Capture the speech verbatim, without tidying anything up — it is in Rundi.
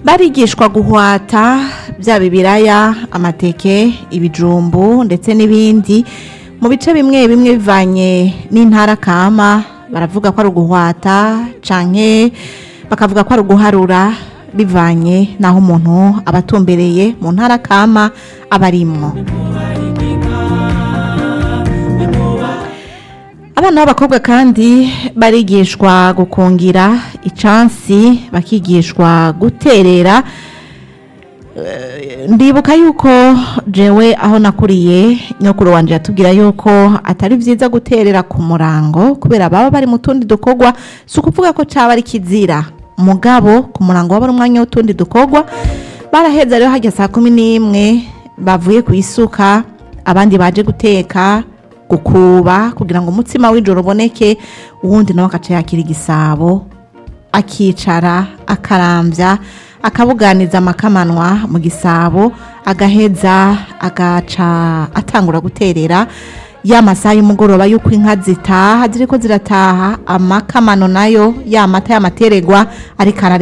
barigishwa guhwata bya bibiraya, amateke, ibijumbu ndetse n'ibindi mu bice bimwe bimwe bivanye n'intara kama. Baravuga ko ari uguhwata canke bakavuga ko ari uguharura bivanye naho umuntu abatumbereye mu ntara kama abarimwo. Abana b'abakobwa kandi barigishwa gukungira icansi, bakigishwa guterera. Ndibuka yuko jewe aho nakuriye nyokuru wanje yatubwira yuko atari vyiza guterera ku murango kubera baba bari mu tundi dukogwa, si ukuvuga ko caba ari kizira, mugabo ku murango waba ari umwanya w'utundi dukogwa. Baraheza rero hajya saa kumi n'imwe bavuye kuyisuka, abandi baje guteka, gukuba kugira ngo umutsima w'ijoro uboneke, uwundi nawe akaca yakira igisabo akicara akaramvya akabuganiza amakamanwa mu gisabo, agaheza agaca atangura guterera. Ya masaha y'umugoroba yuko inka zitaha ziriko zirataha, amakamano nayo ya mata y'amateregwa ariko